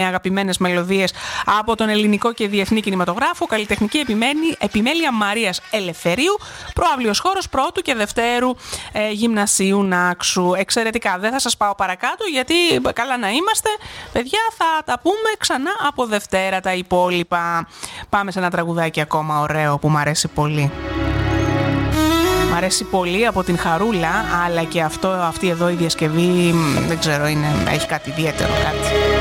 αγαπημένες μελωδίες από τον ελληνικό και διεθνή κινηματογράφο, καλλιτεχνική επιμέλεια Μαρίας Ελευθερίου, προαύλιος χώρος πρώτου και δευτέρου γυμνασίου Νάξου. Εξαιρετικά, δεν θα σας πάω παρακάτω γιατί καλά να είμαστε. Παιδιά, θα τα πούμε ξανά από Δευτέρα τα υπόλοιπα. Πάμε σε ένα τραγουδάκι ακόμα ωραίο που μου αρέσει πολύ. Μ' αρέσει πολύ από την Χαρούλα, αλλά και αυτή εδώ η διασκευή, δεν ξέρω, έχει κάτι ιδιαίτερο, κάτι.